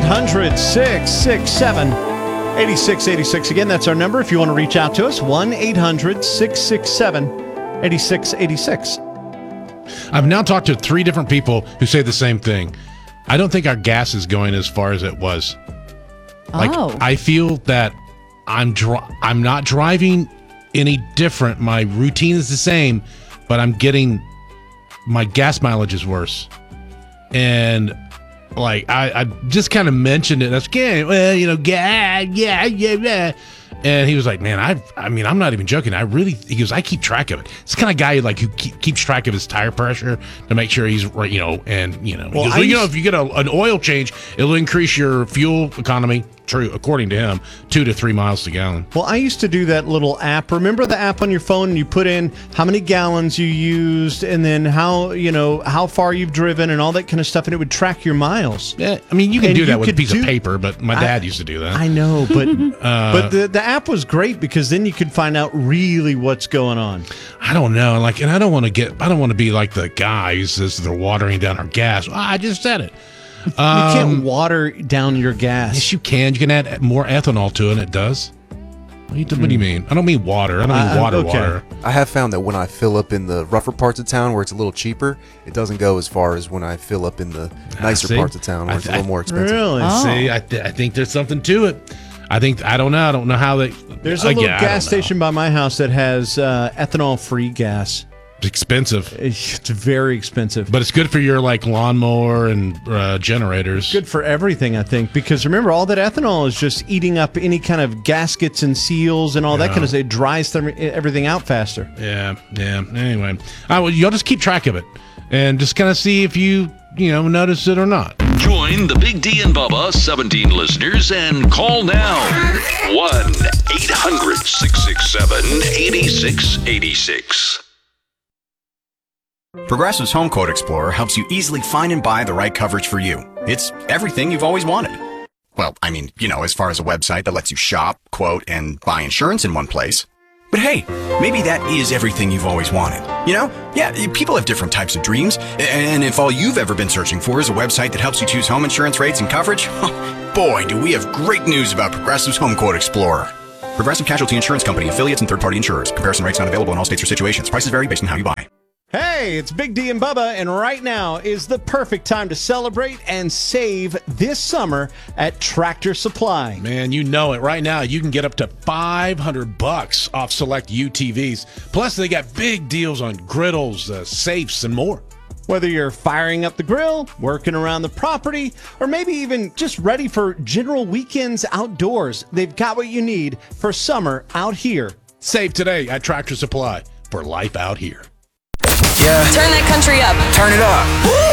1-800-667-8686. Again, that's our number if you want to reach out to us. 1-800-667-8686. I've now talked to 3 different people who say the same thing. I don't think our gas is going as far as it was. I feel that I'm not driving any different. My routine is the same, but I'm getting my gas mileage is worse. And I just kind of mentioned it. I was yeah. And he was like, man, I'm not even joking. He goes, I keep track of it. It's the kind of guy who keeps track of his tire pressure to make sure he's right, and he goes, if you get an oil change, it'll increase your fuel economy. True, according to him, 2 to 3 miles to gallon. Well, I used to do that little app. Remember the app on your phone, and you put in how many gallons you used, and then how far you've driven, and all that kind of stuff, and it would track your miles. Yeah, I mean, you can do that with a piece of paper, but my dad used to do that. I know, but but the app was great because then you could find out really what's going on. I don't know, and I don't want to be like the guy who says they're watering down our gas. Well, I just said it. You can't water down your gas. Yes, you can. You can add more ethanol to it, and it does. What do you mean? I don't mean water. I don't mean water. I have found that when I fill up in the rougher parts of town where it's a little cheaper, it doesn't go as far as when I fill up in the nicer parts of town where it's a little more expensive. Really? See, I think there's something to it. I don't know how they. There's a little gas station by my house that has ethanol-free gas. It's expensive. It's very expensive. But it's good for your lawnmower and generators. Good for everything, I think, because remember, all that ethanol is just eating up any kind of gaskets and seals and all that kind of stuff. It dries everything out faster. Yeah. Anyway, y'all just keep track of it and just kind of see if you notice it or not. Join the Big D and Bubba 17 listeners and call now. 1-800-667-8686. Progressive's Home Quote Explorer helps you easily find and buy the right coverage for you. It's everything you've always wanted. Well, I mean, as far as a website that lets you shop, quote, and buy insurance in one place. But hey, maybe that is everything you've always wanted. Yeah, people have different types of dreams. And if all you've ever been searching for is a website that helps you choose home insurance rates and coverage, boy, do we have great news about Progressive's Home Quote Explorer. Progressive Casualty Insurance Company, affiliates, and third-party insurers. Comparison rates not available in all states or situations. Prices vary based on how you buy. Hey, it's Big D and Bubba, and right now is the perfect time to celebrate and save this summer at Tractor Supply. Man, you know it. Right now, you can get up to $500 off select UTVs. Plus, they got big deals on griddles, safes, and more. Whether you're firing up the grill, working around the property, or maybe even just ready for general weekends outdoors, they've got what you need for summer out here. Save today at Tractor Supply for life out here. Yeah. Turn that country up. Turn it up. Woo!